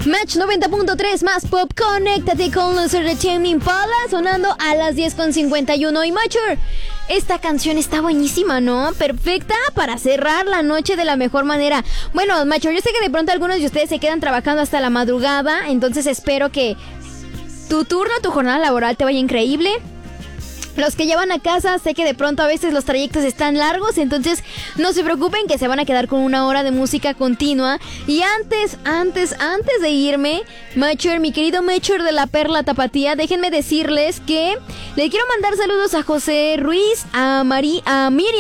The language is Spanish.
Match 90.3 más pop, conéctate con los de Tame Impala, sonando a las 10:51. Y Mature, esta canción está buenísima, ¿no? Perfecta para cerrar la noche de la mejor manera. Bueno, Mature, yo sé que de pronto algunos de ustedes se quedan trabajando hasta la madrugada, entonces espero que tu turno, tu jornada laboral te vaya increíble. Los que llevan a casa, sé que de pronto a veces los trayectos están largos, entonces no se preocupen que se van a quedar con una hora de música continua. Y antes de irme, Mature, mi querido Mature de la Perla Tapatía, déjenme decirles que le quiero mandar saludos a José Ruiz, a Miriam